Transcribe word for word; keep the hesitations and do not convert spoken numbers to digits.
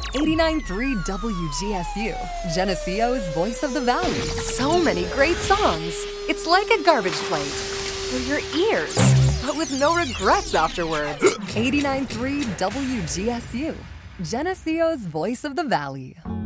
eighty-nine point three W G S U, Geneseo's Voice of the Valley. So many great songs. It's like a garbage plate for your ears, but with no regrets afterwards. eighty-nine point three W G S U, Geneseo's Voice of the Valley.